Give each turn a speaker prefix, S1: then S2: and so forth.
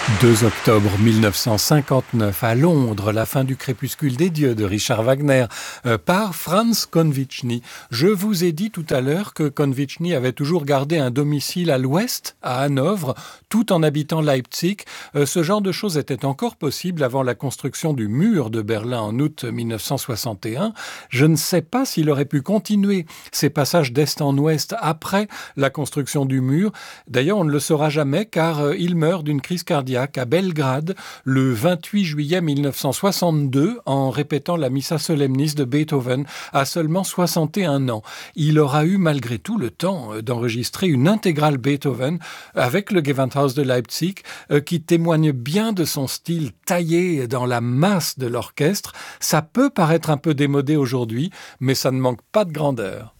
S1: 2 octobre 1959, à Londres, la fin du crépuscule des dieux de Richard Wagner, par Franz Konviczny. Je vous ai dit tout à l'heure que Konviczny avait toujours gardé un domicile à l'ouest, à Hanovre, tout en habitant Leipzig. Ce genre de choses était encore possible avant la construction du mur de Berlin en août 1961. Je ne sais pas s'il aurait pu continuer ses passages d'est en ouest après la construction du mur. D'ailleurs, on ne le saura jamais car il meurt d'une crise cardiaque à Belgrade le 28 juillet 1962 en répétant la Missa Solemnis de Beethoven à seulement 61 ans. Il aura eu malgré tout le temps d'enregistrer une intégrale Beethoven avec le Gewandhaus de Leipzig qui témoigne bien de son style taillé dans la masse de l'orchestre. Ça peut paraître un peu démodé aujourd'hui, mais ça ne manque pas de grandeur.